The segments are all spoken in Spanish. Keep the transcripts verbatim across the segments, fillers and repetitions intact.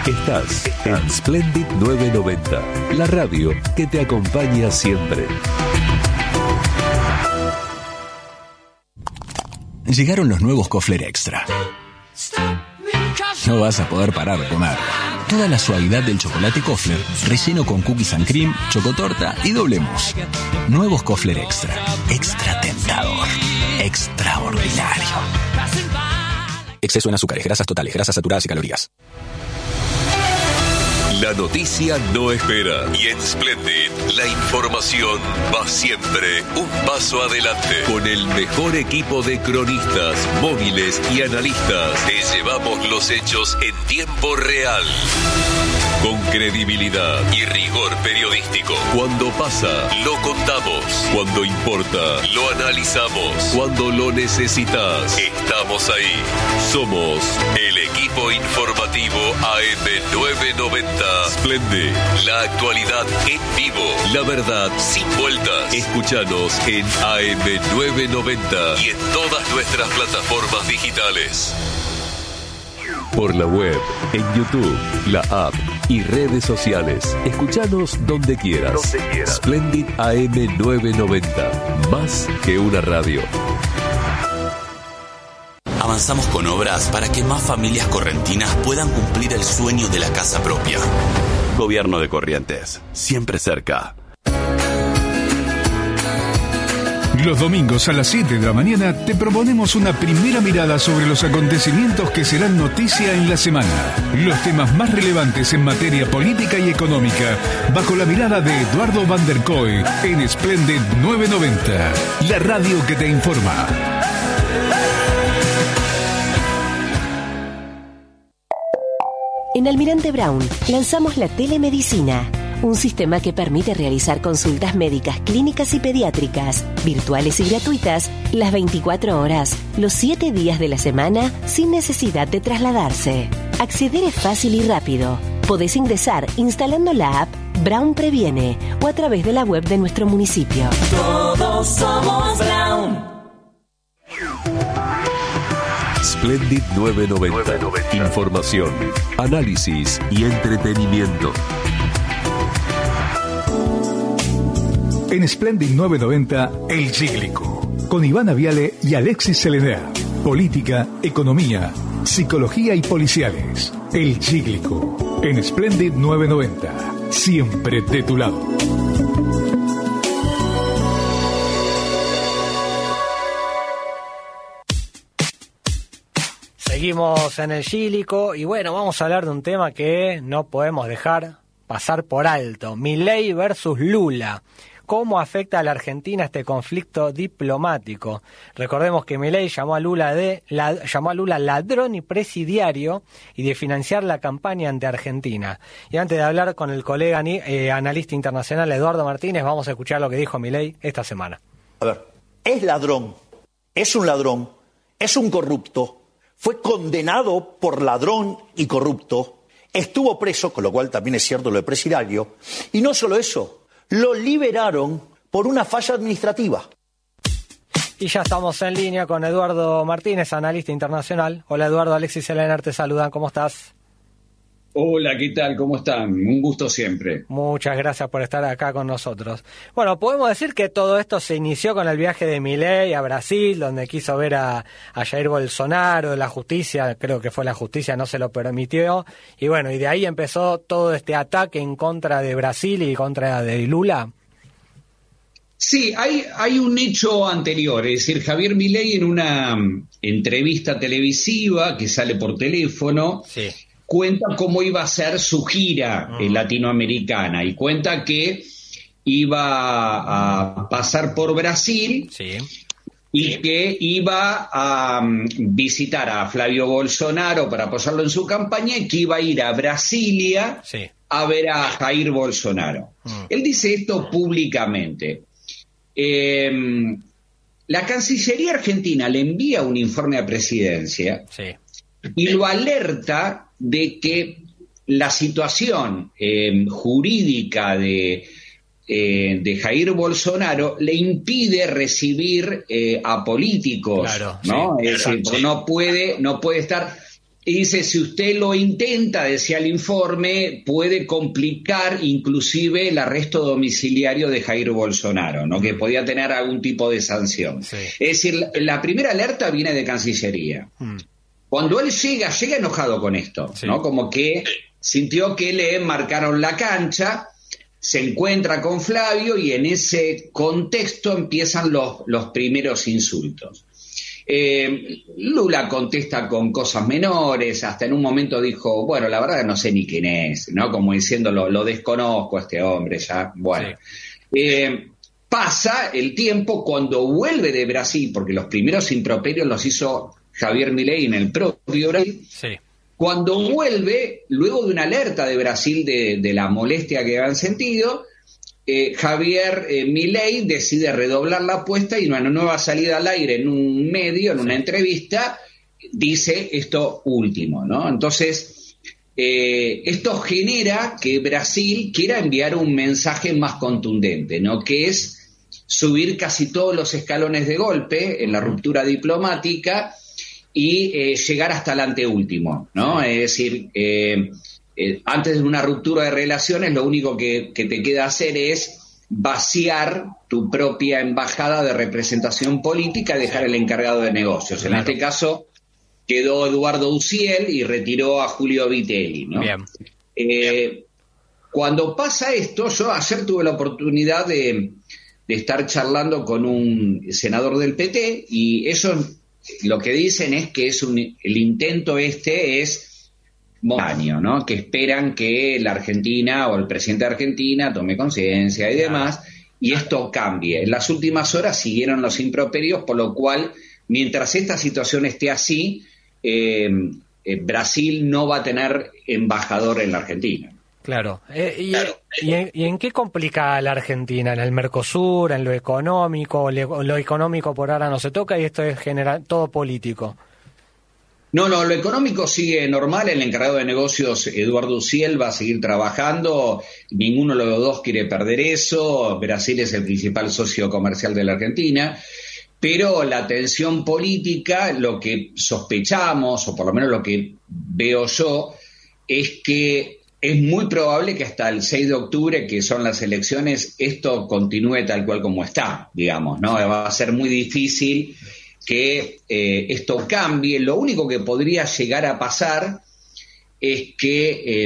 Estás en Splendid novecientos noventa, la radio que te acompaña siempre. Llegaron los nuevos Kofler Extra. No vas a poder parar de comer. Toda la suavidad del chocolate Kofler, relleno con cookies and cream, chocotorta y doble mousse. Nuevos Kofler Extra. Extra tentador. Extraordinario. Exceso en azúcares, grasas totales, grasas saturadas y calorías. La noticia no espera y en Splendid la información va siempre un paso adelante. Con el mejor equipo de cronistas, móviles y analistas, te llevamos los hechos en tiempo real. Con credibilidad y rigor periodístico. Cuando pasa, lo contamos. Cuando importa, lo analizamos. Cuando lo necesitas, estamos ahí. Somos el equipo informativo A M novecientos noventa. Splendid, la actualidad en vivo, la verdad sin vueltas. Escúchanos en A M novecientos noventa y en todas nuestras plataformas digitales. Por la web, en YouTube, la app y redes sociales. Escúchanos donde quieras. Donde quieras. Splendid A M novecientos noventa, más que una radio. Avanzamos con obras para que más familias correntinas puedan cumplir el sueño de la casa propia. Gobierno de Corrientes, siempre cerca. Los domingos a las siete de la mañana te proponemos una primera mirada sobre los acontecimientos que serán noticia en la semana. Los temas más relevantes en materia política y económica, bajo la mirada de Eduardo Van der Kooi en Splendid novecientos noventa, la radio que te informa. En Almirante Brown lanzamos la telemedicina, un sistema que permite realizar consultas médicas, clínicas y pediátricas, virtuales y gratuitas, las veinticuatro horas, los siete días de la semana, sin necesidad de trasladarse. Acceder es fácil y rápido. Podés ingresar instalando la app Brown Previene o a través de la web de nuestro municipio. Todos somos Brown. Splendid novecientos noventa. Información, análisis y entretenimiento. En Splendid novecientos noventa, El Cíclico, con Ivana Viale y Alexis Selena. Política, economía, psicología y policiales. El Cíclico, en Splendid novecientos noventa, siempre de tu lado. Seguimos en El Cíclico y bueno, vamos a hablar de un tema que no podemos dejar pasar por alto. Milei versus Lula. ¿Cómo afecta a la Argentina este conflicto diplomático? Recordemos que Milei llamó a Lula de la, llamó a Lula ladrón y presidiario y de financiar la campaña ante Argentina. Y antes de hablar con el colega eh, analista internacional Eduardo Martínez, vamos a escuchar lo que dijo Milei esta semana. A ver, es ladrón, es un ladrón, es un corrupto, fue condenado por ladrón y corrupto, estuvo preso, con lo cual también es cierto lo de presidiario, y no solo eso, lo liberaron por una falla administrativa. Y ya estamos en línea con Eduardo Martínez, analista internacional. Hola Eduardo, Alexis Selenar te saludan, ¿cómo estás? Hola, ¿qué tal? ¿Cómo están? Un gusto siempre. Muchas gracias por estar acá con nosotros. Bueno, podemos decir que todo esto se inició con el viaje de Milei a Brasil, donde quiso ver a, a Jair Bolsonaro, la justicia, creo que fue la justicia, no se lo permitió. Y bueno, y de ahí empezó todo este ataque en contra de Brasil y contra de Lula. Sí, hay, hay un hecho anterior, es decir, Javier Milei en una entrevista televisiva que sale por teléfono, sí, cuenta cómo iba a ser su gira uh-huh. latinoamericana y cuenta que iba a pasar por Brasil sí. y que iba a um, visitar a Flavio Bolsonaro para apoyarlo en su campaña y que iba a ir a Brasilia sí. a ver a Jair Bolsonaro. Uh-huh. Él dice esto públicamente. Eh, la Cancillería Argentina le envía un informe a Presidencia sí. y lo alerta de que la situación eh, jurídica de, eh, de Jair Bolsonaro le impide recibir eh, a políticos, claro, ¿no? Sí, es decir, sí. no puede, no puede estar. y dice, si usted lo intenta, decía el informe, puede complicar inclusive el arresto domiciliario de Jair Bolsonaro, ¿no? Que podía tener algún tipo de sanción. Sí. Es decir, la, la primera alerta viene de Cancillería. Mm. Cuando él llega, llega enojado con esto, sí. ¿no? Como que sintió que le marcaron la cancha, se encuentra con Flavio y en ese contexto empiezan los, los primeros insultos. Eh, Lula contesta con cosas menores, hasta en un momento dijo, bueno, la verdad no sé ni quién es, ¿no? Como diciendo, lo, lo desconozco a este hombre ya, bueno. Sí. Eh, pasa el tiempo, cuando vuelve de Brasil, porque los primeros improperios los hizo Javier Milei en el propio Brasil, sí. Cuando vuelve, luego de una alerta de Brasil de, de la molestia que habían sentido, Eh, Javier eh, Milei decide redoblar la apuesta y en una nueva salida al aire en un medio, en una entrevista, dice esto último, ¿no? Entonces, eh, esto genera que Brasil quiera enviar un mensaje más contundente, ¿no? Que es subir casi todos los escalones de golpe en la ruptura diplomática y eh, llegar hasta el anteúltimo, ¿no? Es decir, eh, Eh, antes de una ruptura de relaciones, lo único que, que te queda hacer es vaciar tu propia embajada de representación política y dejar el encargado de negocios. Claro. En este caso quedó Eduardo Uciel y retiró a Julio Vitelli, ¿no? Bien. Eh, cuando pasa esto, yo ayer tuve la oportunidad de, de estar charlando con un senador del P T y ellos lo que dicen es que es un, el intento este es momentáneo, ¿no? Que esperan que la Argentina o el presidente de Argentina tome conciencia y demás, y esto cambie. En las últimas horas siguieron los improperios, por lo cual, mientras esta situación esté así, eh, eh, Brasil no va a tener embajador en la Argentina. Claro. Eh, y, claro. ¿Y, en, ¿Y en qué complica a la Argentina? ¿En el Mercosur, en lo económico? Lo, lo económico por ahora no se toca y esto es general, todo político. No, no, lo económico sigue normal. El encargado de negocios, Eduardo Uciel, va a seguir trabajando. Ninguno de los dos quiere perder eso. Brasil es el principal socio comercial de la Argentina. Pero la tensión política, lo que sospechamos, o por lo menos lo que veo yo, es que es muy probable que hasta el seis de octubre, que son las elecciones, esto continúe tal cual como está, digamos, ¿no? Va a ser muy difícil que eh, esto cambie. Lo único que podría llegar a pasar es que eh,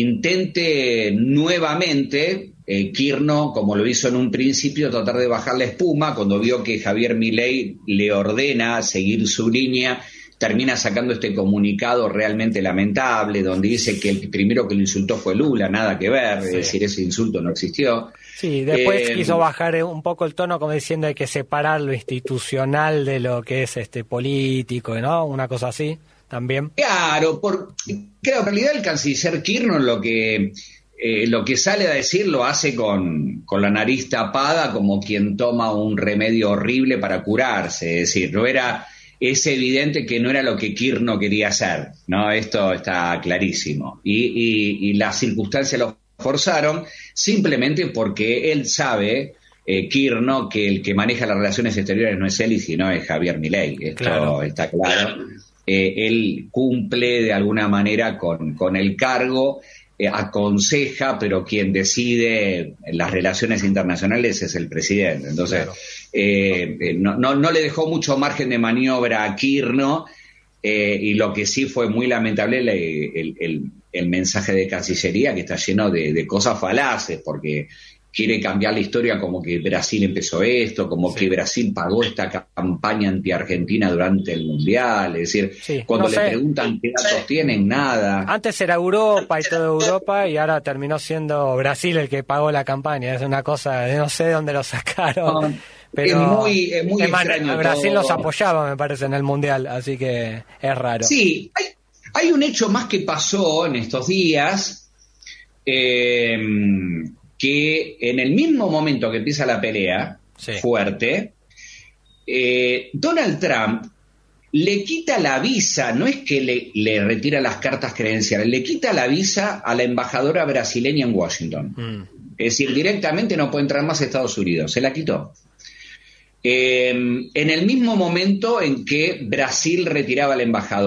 intente nuevamente eh, Kirchner, como lo hizo en un principio, tratar de bajar la espuma. Cuando vio que Javier Milei le ordena seguir su línea, termina sacando este comunicado realmente lamentable, donde dice que el primero que lo insultó fue Lula, nada que ver, sí. Es decir, ese insulto no existió. Sí, después eh, quiso bajar un poco el tono, como diciendo hay que separar lo institucional de lo que es este político, ¿no? Una cosa así, también. Claro, por, creo que en realidad el canciller Kirchner lo que eh, lo que sale a decir lo hace con, con la nariz tapada, como quien toma un remedio horrible para curarse, es decir, no era, es evidente que no era lo que Kirchner quería hacer, ¿no? Esto está clarísimo. Y, y, y las circunstancias lo forzaron, simplemente porque él sabe, eh, Kirchner, que el que maneja las relaciones exteriores no es él, sino es Javier Milei. Esto claro. Está claro. Eh, él cumple de alguna manera con, con el cargo, eh, aconseja, pero quien decide en las relaciones internacionales es el presidente. Entonces, claro. eh, no, no, no le dejó mucho margen de maniobra a Kirchner, eh, y lo que sí fue muy lamentable el, el, el el mensaje de Cancillería, que está lleno de, de cosas falaces, porque quiere cambiar la historia como que Brasil empezó esto, como sí. que Brasil pagó esta campaña anti-Argentina durante el Mundial, es decir, sí. cuando no le sé. preguntan qué datos tienen, nada. Antes era Europa y toda Europa, y ahora terminó siendo Brasil el que pagó la campaña, es una cosa, no sé de dónde lo sacaron. No. Pero es muy, es muy extraño. Brasil todo. Los apoyaba, me parece, en el Mundial, así que es raro. Sí, hay Hay un hecho más que pasó en estos días, eh, que en el mismo momento que empieza la pelea sí. fuerte, eh, Donald Trump le quita la visa, no es que le, le retira las cartas credenciales, le quita la visa a la embajadora brasileña en Washington. Mm. Es decir, directamente no puede entrar más a Estados Unidos, se la quitó. Eh, en el mismo momento en que Brasil retiraba al embajador.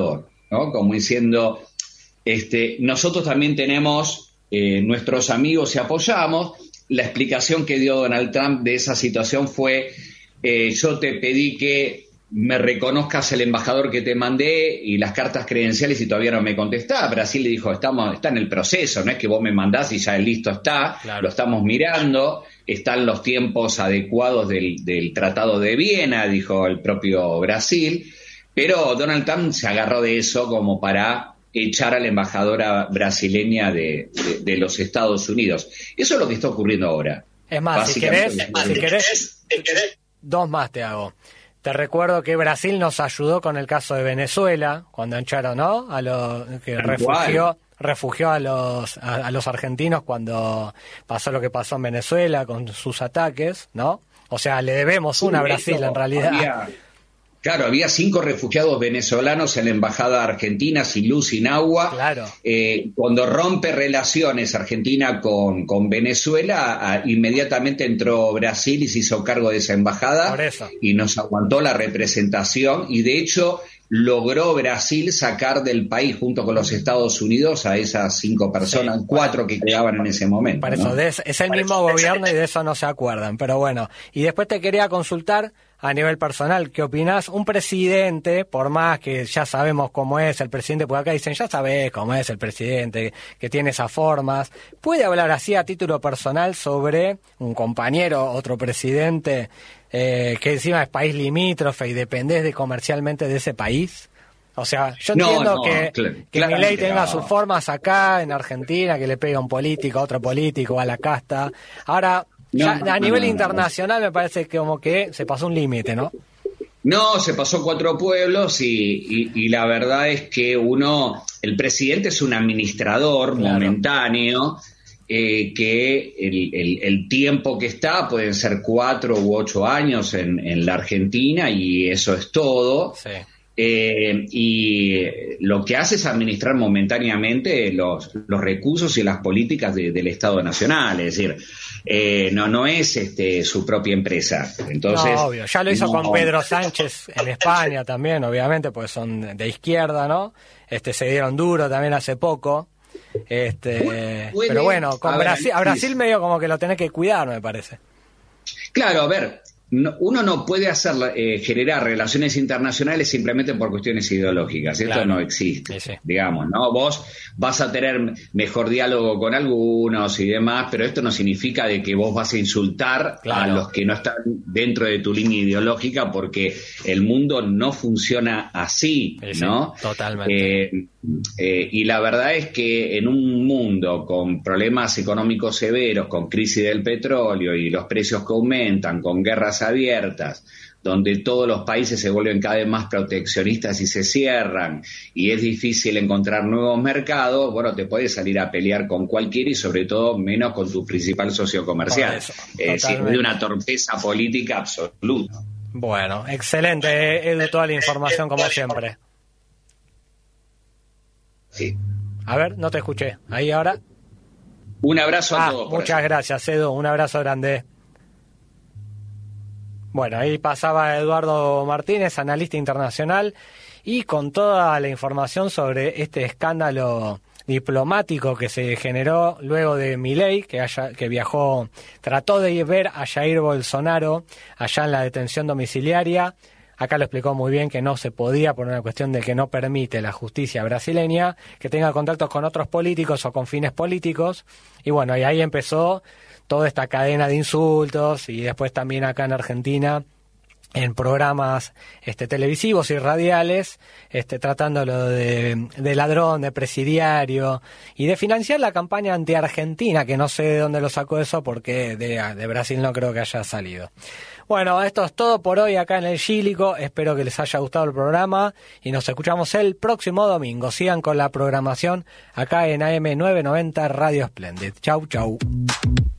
¿no? Como diciendo, este, nosotros también tenemos eh, nuestros amigos y apoyamos. La explicación que dio Donald Trump de esa situación fue, eh, yo te pedí que me reconozcas el embajador que te mandé y las cartas credenciales y todavía no me contestás. Brasil le dijo, estamos, está en el proceso, no es que vos me mandás y ya listo está, claro. Lo estamos mirando, están los tiempos adecuados del, del Tratado de Viena, dijo el propio Brasil, pero Donald Trump se agarró de eso como para echar a la embajadora brasileña de, de, de los Estados Unidos. Eso es lo que está ocurriendo ahora. Es más, si querés, si querés, dos más te hago. Te recuerdo que Brasil nos ayudó con el caso de Venezuela, cuando echaron, ¿no? A los que refugió, refugió a los a, a los argentinos cuando pasó lo que pasó en Venezuela con sus ataques, ¿no? O sea, le debemos una a Brasil en realidad. Había, claro, había cinco refugiados venezolanos en la embajada argentina, sin luz, sin agua. Claro. Eh, cuando rompe relaciones Argentina con, con Venezuela, a, inmediatamente entró Brasil y se hizo cargo de esa embajada. Por eso. Y nos aguantó la representación y de hecho logró Brasil sacar del país junto con los Estados Unidos a esas cinco personas, sí, cuatro que quedaban en ese momento. Por eso, ¿no? de es, es el Por mismo eso, gobierno y de eso no se acuerdan, pero bueno. Y después te quería consultar a nivel personal, ¿qué opinás? Un presidente, por más que ya sabemos cómo es el presidente, porque acá dicen, ya sabés cómo es el presidente, que tiene esas formas, ¿puede hablar así a título personal sobre un compañero, otro presidente, eh, que encima es país limítrofe y dependés de comercialmente de ese país? O sea, yo no, entiendo no, que, cl- que Milei tenga no. sus formas acá en Argentina, que le pega a un político, a otro político, a la casta. Ahora, No, ya, no, a nivel no, no, internacional no. me parece que como que se pasó un límite, ¿no? No, se pasó cuatro pueblos y, y, y la verdad es que uno, el presidente es un administrador claro. momentáneo, eh, que el, el, el tiempo que está pueden ser cuatro u ocho años en, en la Argentina y eso es todo. Sí. Eh, y lo que hace es administrar momentáneamente los, los recursos y las políticas de, del Estado Nacional, es decir, eh, no no es este su propia empresa. Entonces, no, obvio, ya lo hizo no. con Pedro Sánchez en España también, obviamente, pues son de izquierda, ¿no? Este se dieron duro también hace poco. Este, ¿Puede? Pero bueno, con a Brasil, ver, a Brasil medio como que lo tenés que cuidar, me parece. Claro, a ver. No, uno no puede hacer eh, generar relaciones internacionales simplemente por cuestiones ideológicas. Esto claro. no existe, sí, sí. digamos, ¿no? Vos vas a tener mejor diálogo con algunos y demás, pero esto no significa de que vos vas a insultar claro. a los que no están dentro de tu línea ideológica, porque el mundo no funciona así, sí, ¿no? Sí, totalmente. Eh, eh, y la verdad es que en un mundo con problemas económicos severos, con crisis del petróleo y los precios que aumentan, con guerras abiertas, donde todos los países se vuelven cada vez más proteccionistas y se cierran y es difícil encontrar nuevos mercados, bueno, te puedes salir a pelear con cualquiera y sobre todo menos con tu principal socio comercial. Eso, es decir, de una torpeza política absoluta. Bueno, excelente, Edu, toda la información como siempre. Sí. A ver, no te escuché. Ahí ahora. Un abrazo a ah, todos. Muchas eso. gracias, Edu. Un abrazo grande. Bueno, ahí pasaba Eduardo Martínez, analista internacional, y con toda la información sobre este escándalo diplomático que se generó luego de Milei, que, haya, que viajó, trató de ver a Jair Bolsonaro allá en la detención domiciliaria. Acá lo explicó muy bien que no se podía por una cuestión de que no permite la justicia brasileña que tenga contactos con otros políticos o con fines políticos. Y bueno, y ahí empezó toda esta cadena de insultos y después también acá en Argentina en programas este, televisivos y radiales, este, tratándolo de, de ladrón, de presidiario y de financiar la campaña anti-argentina, que no sé de dónde lo sacó eso porque de, de Brasil no creo que haya salido. Bueno, esto es todo por hoy acá en El Gílico. Espero que les haya gustado el programa y nos escuchamos el próximo domingo. Sigan con la programación acá en A M novecientos noventa Radio Splendid. Chau, chau.